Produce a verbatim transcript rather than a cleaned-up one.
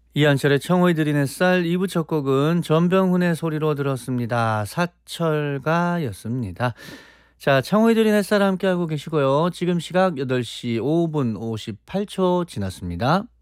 이한철의 청의 들인 햇살 이 부 첫 곡은 전병훈의 소리로 들었습니다. 사철가였습니다. 자, 청의 들인 햇살 함께하고 계시고요. 지금 시각 여덟 시 오 분 오십팔 초 지났습니다.